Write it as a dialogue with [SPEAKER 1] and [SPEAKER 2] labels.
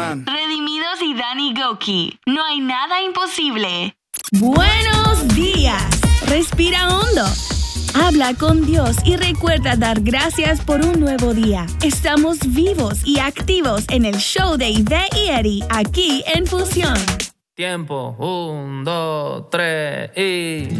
[SPEAKER 1] Redimidos y Danny Gokey. No hay nada imposible.
[SPEAKER 2] Buenos días. Respira hondo. Habla con Dios y recuerda dar gracias por un nuevo día. Estamos vivos y activos en el show de Ivette y Eddie, aquí en Fusión.
[SPEAKER 3] Tiempo, 1, 2, 3 y...